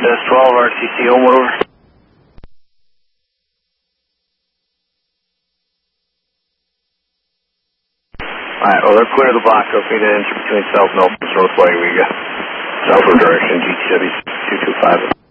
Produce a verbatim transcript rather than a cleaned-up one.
Access twelve, R T C home, over. Alright, well, they're clear of the block. Go feed an inch between South Nelson, North White. We got southward direction, G T W two two five.